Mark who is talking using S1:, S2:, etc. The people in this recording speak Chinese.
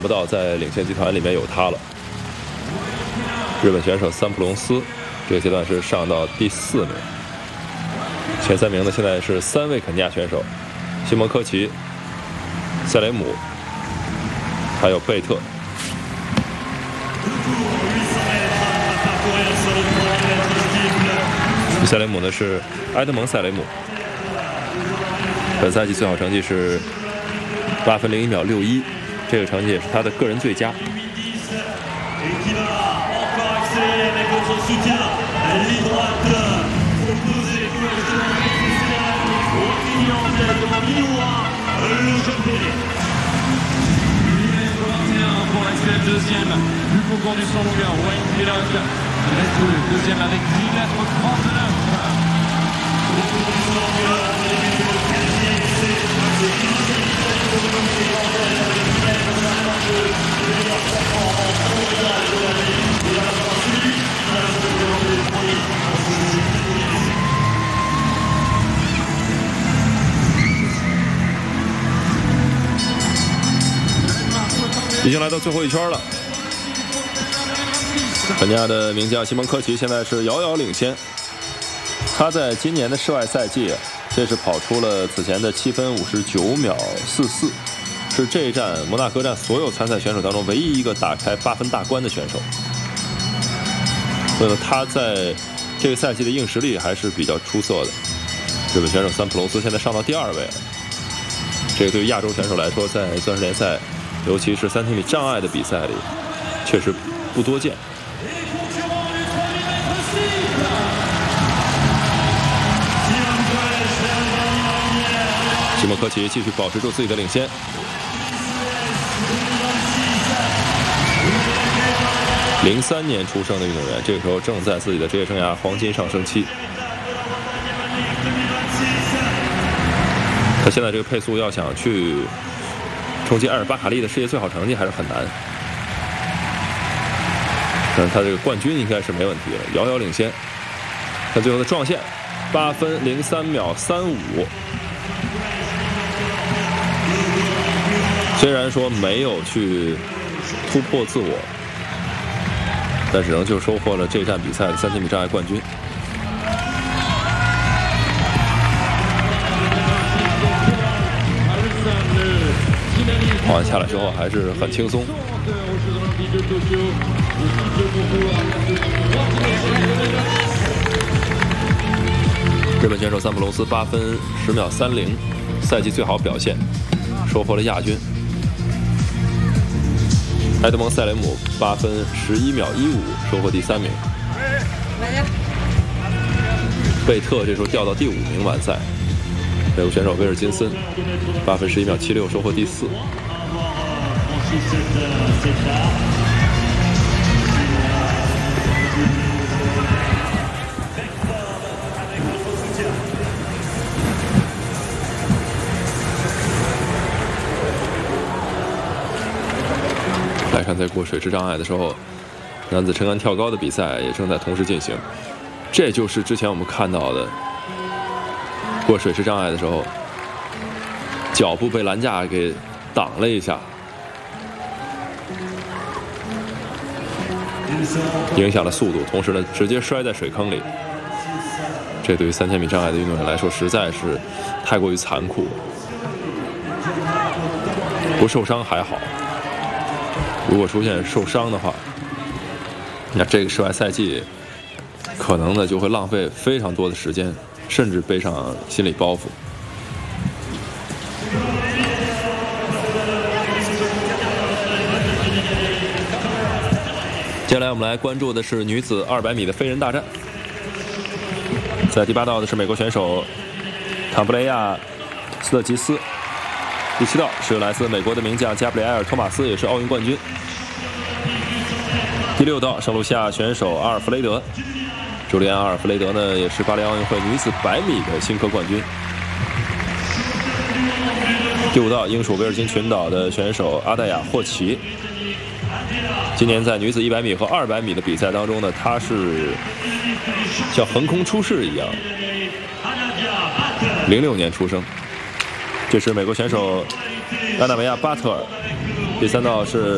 S1: 不到在领先集团里面有他了。日本选手三浦龙司，这个阶段是上到第4名。前3名呢，现在是3位肯尼亚选手：西蒙科奇、塞雷姆，还有贝特。塞雷姆呢是埃德蒙·塞雷姆，本赛季最好成绩是8分01秒61，这个成绩也是他的个人最佳。已经来到最后一圈了，肯尼亚的名将西蒙科奇现在是遥遥领先。他在今年的室外赛季，这是跑出了此前的7分59秒44，是这一站摩纳哥站所有参赛选手当中唯一一个打开8分大关的选手。所以呢，他在这个赛季的硬实力还是比较出色的。日本选手三浦龙司现在上到第2位了，这个对于亚洲选手来说，在钻石联赛，尤其是3000米障碍的比赛里，确实不多见。西蒙科奇继续保持住自己的领先。03年出生的运动员，这个时候正在自己的职业生涯黄金上升期。他现在这个配速要想去冲击埃尔巴卡利的世界最好成绩还是很难，但是他这个冠军应该是没问题了，遥遥领先。他最后的撞线8分03秒35，虽然说没有去突破自我，但是仍旧收获了这站比赛的3000米障碍冠军。跑完下来之后还是很轻松。日本选手三浦龙司8分10秒30，赛季最好表现，收获了亚军。埃德蒙·塞雷姆8分11秒15，收获第3名。贝特这时候掉到第5名完赛。美国选手威尔金森8分11秒76，收获第4。来看，在过水池障碍的时候，男子撑杆跳高的比赛也正在同时进行。这就是之前我们看到的，过水池障碍的时候，脚部被栏架给挡了一下，影响了速度，同时呢，直接摔在水坑里。这对于3000米障碍的运动员来说，实在是太过于残酷。不受伤还好，如果出现受伤的话，那这个室外赛季可能呢就会浪费非常多的时间，甚至背上心理包袱。接下来我们来关注的是女子200米的飞人大战。在第8道的是美国选手坎布雷亚·斯特吉斯，第7道是来自美国的名将加布里埃尔·托马斯，也是奥运冠军。第6道圣卢西亚选手阿尔弗雷德，朱利安·阿尔弗雷德呢也是巴黎奥运会女子100米的新科冠军。第5道英属威尔金群岛的选手阿黛亚·霍奇，今年在女子100米和200米的比赛当中呢，她是像横空出世一样。06年出生。这是美国选手安娜梅亚·巴特尔。第3道是